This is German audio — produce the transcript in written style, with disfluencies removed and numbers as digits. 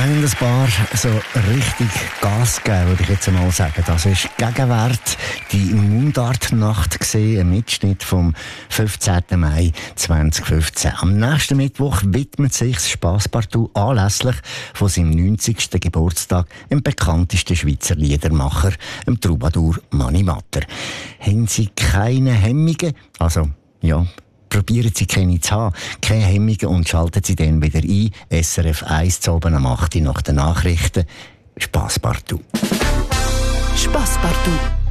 haben ein paar so richtig Gas gegeben, würde ich jetzt einmal sagen. Das ist Gegenwart, die Mundartnacht gesehen, ein Mitschnitt vom 15. Mai 2015. Am nächsten Mittwoch widmet sich das Spasspartout anlässlich von seinem 90. Geburtstag dem bekanntesten Schweizer Liedermacher, dem Troubadour Mani Matter. Haben Sie keine Hemmungen? Also, ja, probieren Sie keine zu haben, keine Hemmungen und schalten Sie dann wieder ein. SRF 1 zu oben am 8 Uhr nach den Nachrichten. Spasspartout. Spasspartout.